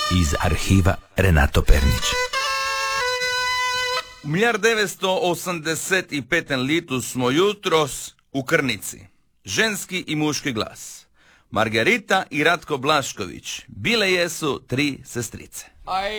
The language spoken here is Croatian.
iz arhiva Renato Pernić. U 1985. litu smo jutros u Krnici. Ženski i muški glas. Margarita i Ratko Blašković bile jesu tri sestrice. Aj